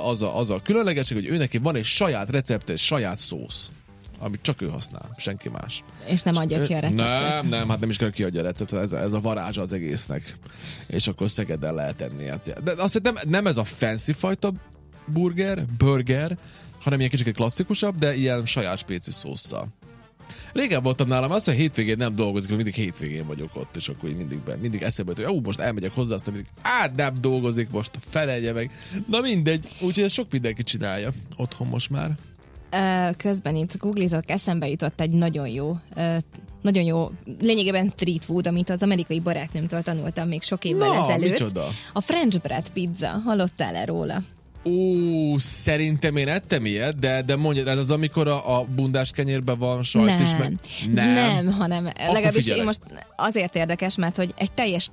az a különlegesség, hogy ő neki van egy saját recepte, egy saját szósz, amit csak ő használ, senki más. És nem adja ki a receptet. Nem, hát nem is kell kiadja a receptet, ez a varázsa az egésznek. És akkor Szegeden lehet enni. De azt nem ez a fancy fajta burger, hanem ilyen kicsit klasszikusabb, de ilyen saját spéci szósszal. Régen voltam nálam, azt mondja, hétvégén nem dolgozik, mindig hétvégén vagyok ott, és akkor mindig eszembe jut, hogy most elmegyek hozzá, aztán mindig, nem dolgozik most, felelje meg. Na mindegy, úgyhogy sok mindenki csinálja otthon most már. Közben itt googlizok, eszembe jutott egy nagyon jó, lényegében street food, amit az amerikai barátnőmtől tanultam még sok évvel ezelőtt. Micsoda? A French bread pizza. Hallottál-e róla? Szerintem én ettem ilyet, de mondja, ez az, amikor a bundás kenyérben van sajt is meg... Nem, hanem legalábbis én most azért érdekes, mert hogy egy teljes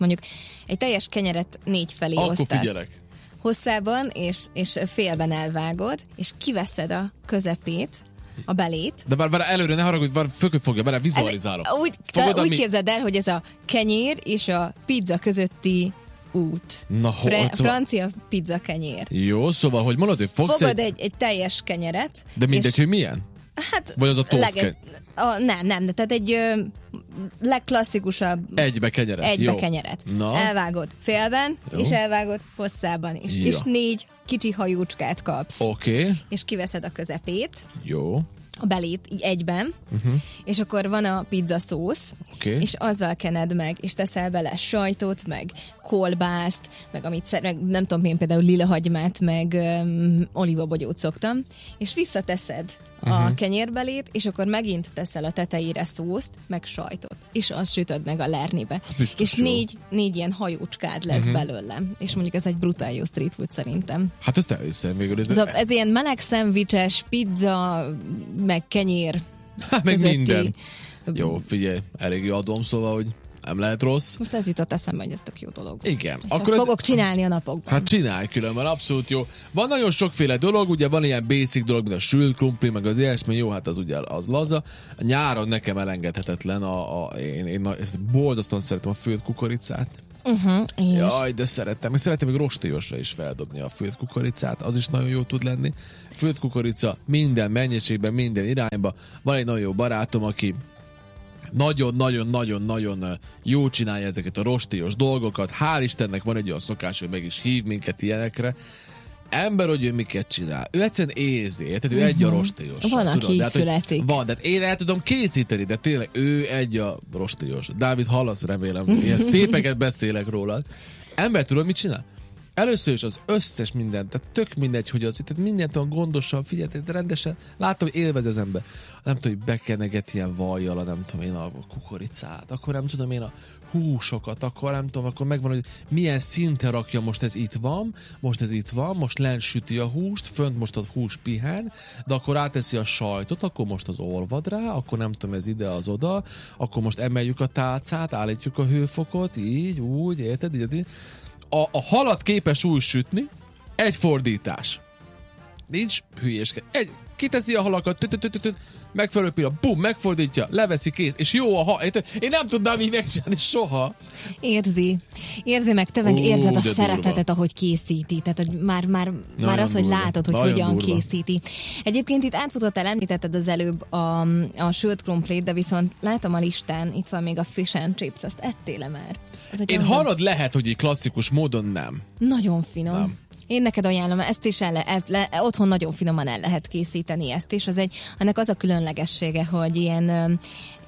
kenyeret 4 felé osztasz. Akkor figyelek. Hosszában és félben elvágod, és kiveszed a közepét, a belét. De bár előre ne haragudj, fogja, bár vizualizálom. Úgy képzeld el, hogy ez a kenyér és a pizza közötti út. Francia pizza kenyér. Jó, szóval, hogy mondod, hogy fogod egy teljes kenyeret. De mindegy, hogy milyen? Hát, vagy az a toast nem, tehát egy legklasszikusabb egybe kenyeret. Elvágod félben, jó. És elvágod hosszában is. És 4 kicsi hajócskát kapsz. Oké. És kiveszed a közepét. Jó. A belét így egyben, és akkor van a pizza szósz, és azzal kened meg, és teszel bele sajtot, meg kolbászt, meg amit meg nem tudom én, például lilahagymát, meg olívabogyót szoktam, és visszateszed a kenyérbelét, és akkor megint teszel a tetejére szószt, meg sajtot, és azt sütöd meg a lernibe. És 4 ilyen hajócskád lesz belőle. És mondjuk ez egy brutál jó street food szerintem. Hát ezt elhiszem végül. Ez ilyen meleg szendvicses, pizza, meg kenyér. Meg minden. Jó, figyelj, elég jó adom, szóval, hogy nem lehet rossz. Most ez jutott eszembe, hogy ez tök jó dolog. Igen. És akkor fogok csinálni a napokban. Hát csinálj különben, abszolút jó. Van nagyon sokféle dolog, ugye van ilyen basic dolog, mint a sült krumpli, meg az ilyesmi, jó, hát az ugye az laza. A nyáron nekem elengedhetetlen, én ezt borzasztóan szeretem a főtt kukoricát. Jaj, de szeretem. Még szeretem még rostélyosra is feldobni a főtt kukoricát, az is nagyon jó tud lenni. Főtt kukorica minden mennyiségben, minden irányba. Van egy nagyon jó barátom, aki nagyon-nagyon-nagyon-nagyon jó csinálja ezeket a rostélyos dolgokat. Hál' Istennek van egy olyan szokás, hogy meg is hív minket ilyenekre. Ember, hogy ő miket csinál. Ő egyszerűen érzi, tehát ő egy a rostélyos. Van, aki így születik. Van, de én el tudom készíteni, de tényleg ő egy a rostélyos. Dávid, hallasz, remélem, ilyen szépeket beszélek rólad. Ember, tudod, mit csinál? Először is az összes mindent, tehát tök mindegy, hogy az itt mindent olyan gondosan, figyelj, rendesen, látom, hogy élvez az ember. Nem tudom, hogy bekeneget ilyen vajjal, nem tudom én a kukoricát, akkor nem tudom én a húsokat, akkor nem tudom, akkor megvan, hogy milyen szinten rakja, most ez itt van, most lent süti a húst, fönt most a hús pihen, de akkor áteszi a sajtot, akkor most az olvad rá, akkor nem tudom, ez ide, az oda, akkor most emeljük a tálcát, állítjuk a hőfokot, így, úgy, érted, így. A halat képes úgy sütni, egy fordítás. Nincs hülyéske. Kiteszi a halakat, megfelelő pillanat, bum, megfordítja, leveszi, kész, és jó a hal. Én nem tudnám így megcsinálni soha. Érzi meg, te meg érzed a szeretetet, ahogy készíti. Tehát már az, hogy látod, hogy hogyan készíti. Egyébként itt átfutottál, említetted az előbb a sült krumplit, de viszont látom a listán, itt van még a fish and chips, azt ettél-e már? Én halad lehet, hogy egy klasszikus módon nem. Nagyon finom. Nem. Én neked ajánlom, ezt is otthon nagyon finoman el lehet készíteni ezt is. Ennek az a különlegessége, hogy ilyen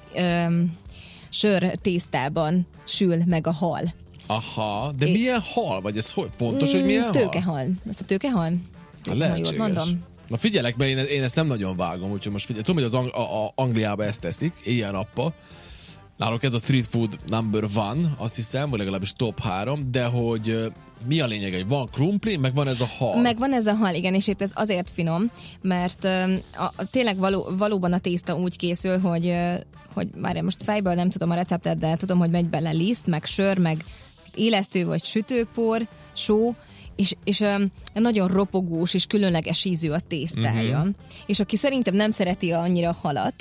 sör tésztában sül meg a hal. Aha, de milyen hal? Vagy ez fontos, hogy milyen tőkehal. Ez a tőkehal? Lehetséges. Mondom. Na figyelek be, én ezt nem nagyon vágom, úgyhogy most figyelj. Tudom, hogy az Angliában ezt teszik, éjjel-nappal. Náluk ez a street food number one, azt hiszem, vagy legalábbis top 3, de hogy mi a lényeg, hogy van krumpli, meg van ez a hal. Meg van ez a hal, igen, és itt ez azért finom, mert tényleg valóban a tészta úgy készül, hogy már most fejből nem tudom a receptet, de tudom, hogy megy bele liszt, meg sör, meg élesztő vagy sütőpor, só, és nagyon ropogós és különleges ízű a tésztája. És aki szerintem nem szereti annyira a halat,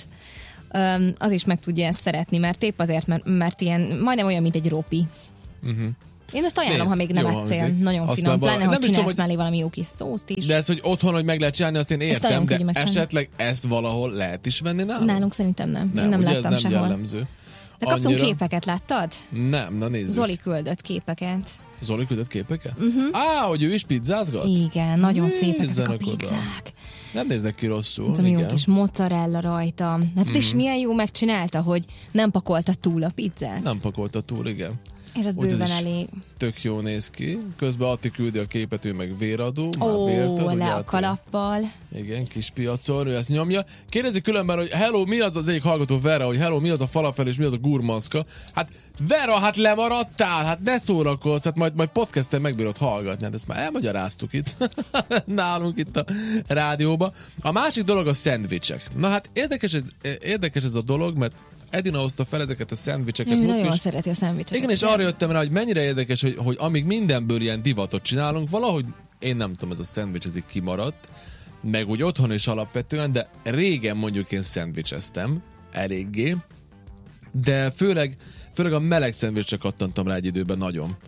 az is meg tudja ezt szeretni, mert épp azért, mert ilyen majdnem olyan, mint egy ropi. Én ezt ajánlom, Nézd, ha még nem jó ettél. hangzik. Nagyon Azt finom, már pláne, ha nem is csinálsz tudom, mellé valami jó kis szószt is. De ez, hogy otthon, hogy meg lehet csinálni, azt én értem, nagyon de könnyű megcsinálni. esetleg ezt valahol lehet is venni nálunk? Nálunk szerintem nem. Én nem ugye láttam ez nem sehol. jellemző. De kaptunk képeket, láttad? Nem, na nézzük. Zoli küldött képeket. Zoli küldött képeket? Hogy ő is pizzázgat? Igen, nagyon szépek ezek a Nézzenek oda. pizzák. Nem néznek ki rosszul. Tudom, jó igen. kis mozzarella rajta. Hát és milyen jó megcsinálta, hogy nem pakolta túl a pizzát. Nem pakolta túl, igen. És ez Úgy bőven ez is elég. Tök jó néz ki. Közben Atti küldi a képet, ő meg véradó. Le a kalappal. Igen, kis piacon, ő ezt nyomja. Kérdezi különben, hogy hello, mi az egyik hallgató Vera, hogy hello, mi az a falafel és mi az a gurmanszka? Hát Vera, hát lemaradtál, hát ne szórakozz, hát majd podcasten megbírod hallgatni, hát ezt már elmagyaráztuk itt, nálunk itt a rádióba. A másik dolog a szendvicsek. Na hát érdekes ez a dolog, mert Edina hozta fel ezeket a szendvicseket. Ő nagyon szereti a szendvicseket. Igen, és arra jöttem rá, hogy mennyire érdekes, hogy amíg mindenből ilyen divatot csinálunk, valahogy én nem tudom, ez a szendvics ez így kimaradt, meg úgy otthon is alapvetően, de régen mondjuk én szendvicseztem, eléggé, de főleg a meleg szendvicsre kattantam rá egy időben nagyon.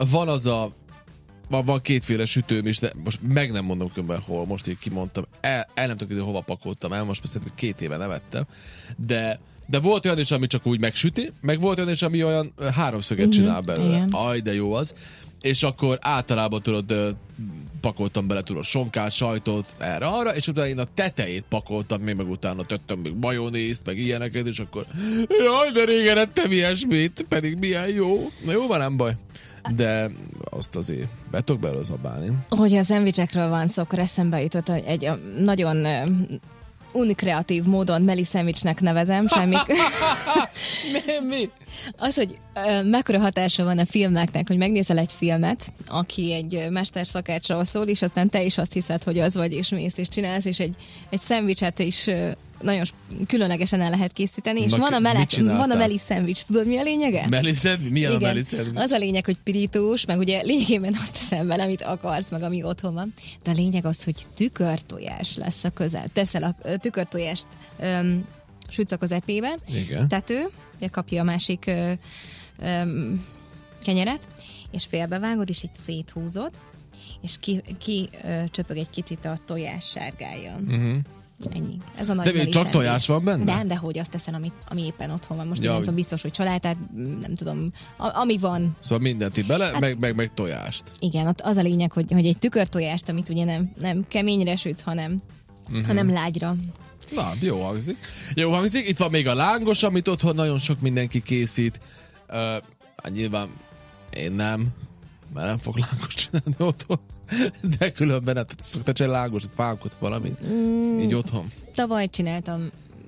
Van kétféle sütőm is, de most meg nem mondom különben hol, most így kimondtam, el nem tudom, hogy hova pakoltam el, most szerintem 2 éve nem ettem, de volt olyan is, ami csak úgy megsüti, meg volt olyan is, ami olyan háromszöget csinál belőle. Aj, de jó az. És akkor általában pakoltam bele sonkát, sajtot, erre-arra, és utána én a tetejét pakoltam, meg utána tettem még majonézt, meg ilyeneket, és akkor jaj, de régen ettem ilyesmit, pedig milyen jó. Na jó, van, nem baj. De azt azért be tudok belőle zabálni. Hogy a szendvicsekről van szó, akkor eszembe jutott egy nagyon unikreatív módon Meli szendvicsnek nevezem, semmi. Mi? Az, hogy mekkora hatása van a filmeknek, hogy megnézel egy filmet, aki egy mesterszakácsról szól, és aztán te is azt hiszed, hogy az vagy, és mész, és csinálsz, és egy szendvicset is nagyon különlegesen el lehet készíteni, és van a Meli szendvics. Tudod, mi a lényege? Meli szendvics? Milyen igen, a Meli szendvics? Az a lényeg, hogy pirítós, meg ugye lényegében azt teszem vele, amit akarsz, meg ami otthon van. De a lényeg az, hogy tükörtojás lesz a közel. Teszel a tükörtojást sütsz a közepébe, tető, kapja a másik kenyeret, és félbevágod, és így széthúzod, és csöpög egy kicsit a tojás sárgája. Ennyi. Ez a nagy de csak tojás van benne? Nem, de hogy azt teszem, ami éppen otthon van. Most nem tudom, biztos, hogy családát, nem tudom, ami van. Szóval mindent itt bele, hát, meg tojást. Igen, az a lényeg, hogy egy tükörtojást, amit ugye nem keményre sütsz, hanem lágyra. Na, jó hangzik. Jó hangzik. Itt van még a lángos, amit otthon nagyon sok mindenki készít. Nyilván én nem, mert nem fog lángos csinálni otthon. De különben hát szoktál csinálni lángos, fánkot valamit. Így otthon. Tavaly csináltam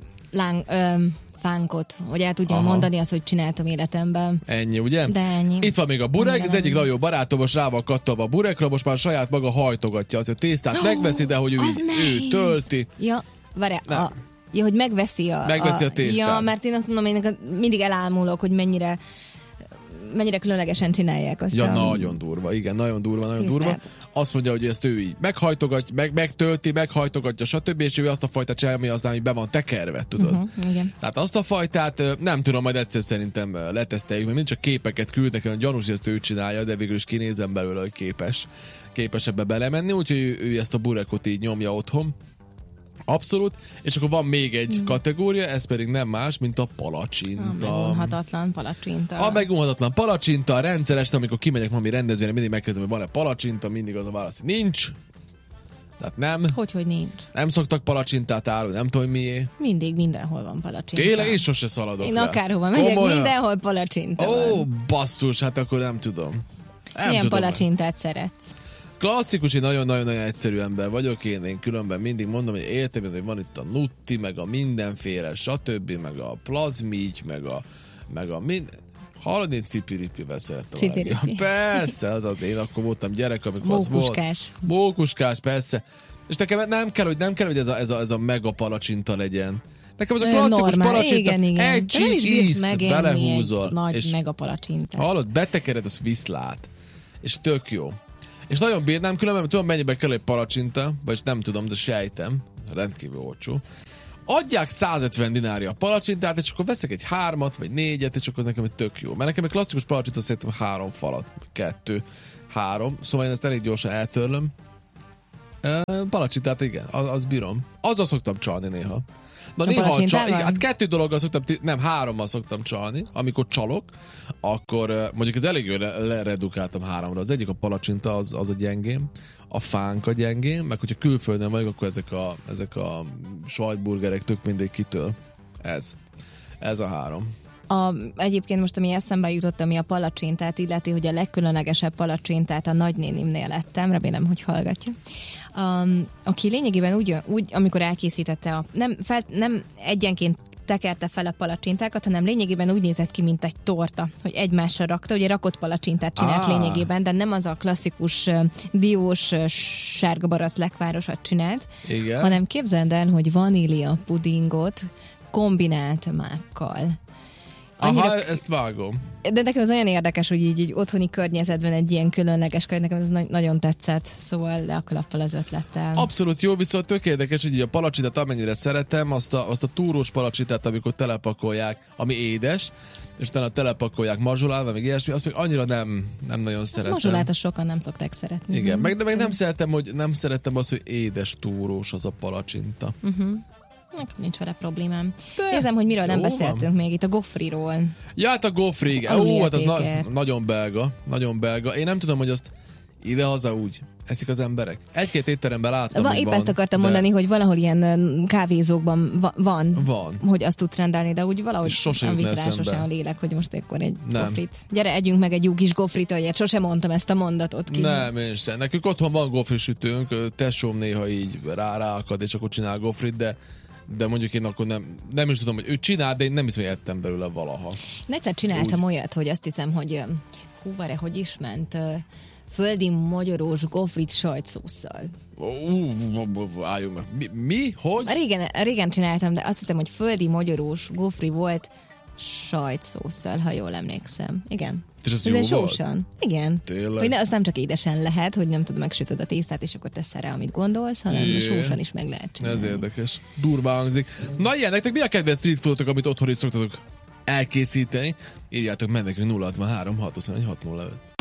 fánkot, hogy el tudjam mondani azt, hogy csináltam életemben. Ennyi, ugye? De ennyi. Itt van még a burek, ez egyik nagyon jó barátom, most rá van kattalva a burekra, most már saját maga hajtogatja az a tésztát, megveszi, de hogy ő tölti. Ja, várjál, hogy megveszi a tésztát. Ja, mert én azt mondom, én mindig elámulok, hogy mennyire különlegesen csinálják azt. Ja, nagyon durva, igen, nagyon durva. Azt mondja, hogy ezt ő így meghajtogatja, megtölti, meghajtogatja, stb. És ő azt a fajtát csinálja, ami aztán be van tekerve, tudod? Igen. Tehát azt a fajtát nem tudom, majd egyszer szerintem leteszteljük, mert mind csak képeket küld nekem, gyanús, hogy ezt ő csinálja, de végül is kinézem belőle, hogy képes ebbe belemenni, úgyhogy ő ezt a burekot így nyomja otthon. Abszolút. És akkor van még egy kategória, ez pedig nem más, mint a palacsinta. A megunhatatlan palacsinta. A megunhatatlan palacsinta, rendszeres, amikor kimegyek valami rendezvényre, mindig megkérdezem, hogy van-e palacsinta, mindig az a válasz, hogy nincs. Tehát nem. Hogy nincs. Nem szoktak palacsintát árulni, nem tudom miért. Mindig, mindenhol van palacsinta. Tényleg, én sose szaladok Én akárhova megyek, mindenhol palacsinta van. Ó, basszus, hát akkor nem tudom. Milyen palacsintát szeretsz? Klasszikus, én nagyon-nagyon egyszerű ember vagyok, én különben mindig mondom, hogy értem, hogy van itt a nutti, meg a mindenféle, stb., meg a plazmígy, meg a minden. Hallod, én cipiripivel szerettem. Cipiripi. Persze, én akkor voltam gyerek, amikor mókuskás. Az volt. Mókuskás, persze. És nekem nem kell, hogy ez a mega palacsinta legyen. Nekem az a klasszikus palacsinta, igen. egy csík ízt belehúzol. Nagy mega palacsinta. Hallod, betekered, az viszlát. És tök jó. És nagyon bírnám, különben tudom, mennyibe kell egy palacsinta, vagyis nem tudom, de sejtem, rendkívül olcsó. adják 150 dinárja a palacsintát, és akkor veszek egy 3-at, vagy 4-et, és akkor az nekem tök jó. Mert nekem egy klasszikus palacsinta szerintem 3 falat, 2, 3, szóval én ezt elég gyorsan eltörlöm. Palacsintát igen, az bírom. Azzal szoktam csalni néha. Na néha igen, hát 2 dologgal szoktam, nem 3-mal szoktam csalni, amikor csalok, akkor mondjuk ez elég jól leredukáltam 3-ra. Az egyik a palacsinta, az a gyengém, a fánk a gyengém, meg hogyha külföldön vagyok, akkor ezek a sajtburgerek tök mindig kitől. Ez a 3. Egyébként most, ami eszembe jutott, ami a palacsintát illeti, hogy a legkülönlegesebb palacsintát a nagynénimnél ettem, remélem, hogy hallgatja. Aki lényegében úgy amikor elkészítette, nem egyenként tekerte fel a palacsintákat, hanem lényegében úgy nézett ki, mint egy torta, hogy egymásra rakta, ugye rakott palacsintát csinált lényegében, de nem az a klasszikus diós sárga barack lekvárosat csinált, igen, hanem képzeld el, hogy vanília pudingot kombinált mákkal. Aha, ezt vágom. De nekem ez olyan érdekes, hogy így otthoni környezetben egy ilyen különleges könyv, nekem ez nagyon tetszett, szóval le a kalappal az ötlettel. Abszolút jó, viszont tök érdekes, hogy így a palacsintát amennyire szeretem, azt a túrós palacsintát, amikor telepakolják, ami édes, és utána telepakolják mazsolával, meg ilyesmi, azt még annyira nem nagyon szeretem. Mazsolát azt sokan nem szokták szeretni. Igen, meg nem szeretem azt, hogy édes túrós az a palacsinta. Nincs vele problémám. Nézem, hogy miről nem beszéltünk még itt, a gofriról. Ja, hát a gofri, igen. Hát az nagyon belga. Nagyon belga. Én nem tudom, hogy azt ide-haza úgy eszik az emberek. Egy-két étteremben láttam, épp ezt akartam mondani, hogy valahol ilyen kávézókban van, hogy azt tudsz rendelni, de úgy valahogy sosem a lélek, hogy most akkor egy gofrit. Gyere, együnk meg egy jó kis gofrit, hogy sosem mondtam ezt a mondatot ki. Nem, én sem. Nekünk otthon van gofrisütőnk, tesóm néha így ráakad, és akkor csinál gofrit, de mondjuk én akkor nem is tudom, hogy ő csinál, de én nem hiszem, hogy ettem belőle valaha. Egyszer csináltam olyat, hogy azt hiszem, hogy hogy is ment, földi magyarós gofrit sajtszósszal. Álljunk meg. Mi? Hogy? Régen csináltam, de azt hiszem, hogy földi magyarós gofri volt sajtszósszal, ha jól emlékszem. Igen. És az jó sósan. Igen. Tényleg? Hogy azt nem csak édesen lehet, hogy nem tudom, megsütöd a tésztát, és akkor teszel rá, amit gondolsz, hanem sósan is meg lehet csinálni. Ez érdekes. Durva hangzik. Na ilyen, nektek mi a kedvenc street foodotok, amit otthon is szoktatok elkészíteni? Írjátok meg nekünk 063 621 605.